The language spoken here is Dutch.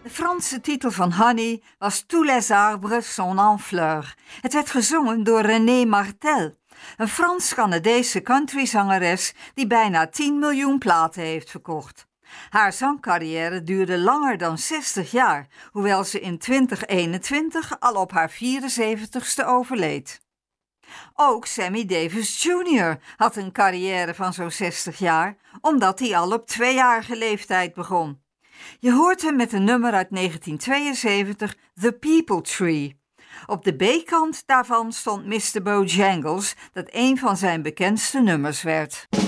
De Franse titel van Honey was Tous les arbres sont en fleurs. Het werd gezongen door René Martel, een Frans-Canadese countryzangeres die bijna 10 miljoen platen heeft verkocht. Haar zangcarrière duurde langer dan 60 jaar, hoewel ze in 2021 al op haar 74ste overleed. Ook Sammy Davis Jr. had een carrière van zo'n 60 jaar, omdat hij al op 2-jarige leeftijd begon. Je hoort hem met een nummer uit 1972, The People Tree. Op de B-kant daarvan stond Mr. Bojangles, dat een van zijn bekendste nummers werd.